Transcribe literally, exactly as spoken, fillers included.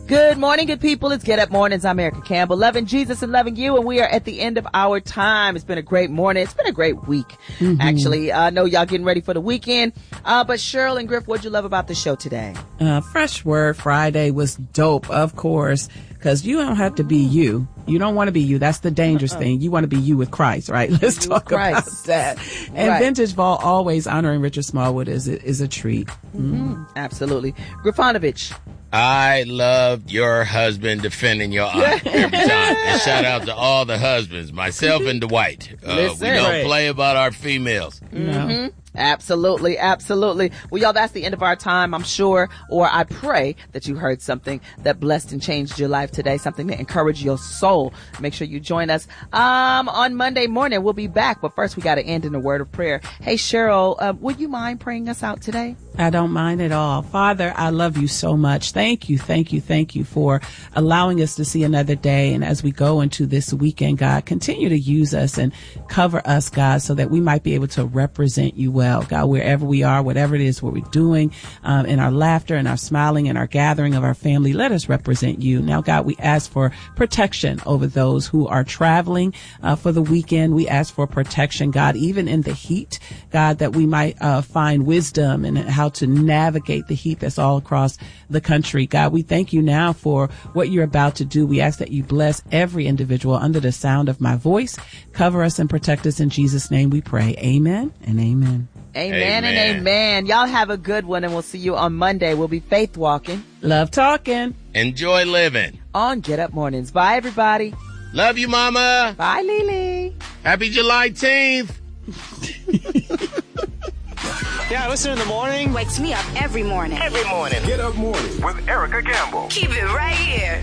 Good morning, good people. It's Get Up Mornings. I'm Erica Campbell, loving Jesus and loving you, and we are at the end of our time. It's been a great morning. It's been a great week, mm-hmm. actually. I know y'all getting ready for the weekend, uh, but Cheryl and Griff, what'd you love about the show today? Uh, Fresh Word Friday was dope, of course, because you don't have to be you. You don't want to be you. That's the dangerous uh-uh. thing. You want to be you with Christ, right? Let's you talk about that. And right. Vintage Vault, always honoring Richard Smallwood, is a, is a treat. Mm-hmm. Mm. Absolutely. Grifonovich. I loved your husband defending your aunt every time. And shout out to all the husbands, myself and Dwight. Uh, Listen, we don't right. play about our females. Mm-hmm. No. Absolutely, absolutely. Well, y'all, that's the end of our time, I'm sure, or I pray that you heard something that blessed and changed your life today, something that encouraged your soul. Make sure you join us um on Monday morning. We'll be back, but first we got to end in a word of prayer. Hey, Cheryl, uh, would you mind praying us out today? I don't mind at all. Father, I love you so much. Thank you, thank you, thank you for allowing us to see another day. And as we go into this weekend, God, continue to use us and cover us, God, so that we might be able to represent you well, God, wherever we are, whatever it is what we're doing, um, in our laughter and our smiling and our gathering of our family, let us represent you. Now, God, we ask for protection over those who are traveling uh, for the weekend. We ask for protection, God, even in the heat, God, that we might uh, find wisdom and how to navigate the heat that's all across the country. God, we thank you now for what you're about to do. We ask that you bless every individual under the sound of my voice. Cover us and protect us. In Jesus' name we pray. Amen and amen. Amen, amen and amen. Y'all have a good one, and we'll see you on Monday. We'll be faith walking, love talking, enjoy living on Get Up Mornings. Bye, everybody. Love you, Mama. Bye, Lily. Happy July tenth. Yeah, I listen in the morning. Wakes me up every morning. Every morning. Get Up Morning with Erica Campbell. Keep it right here.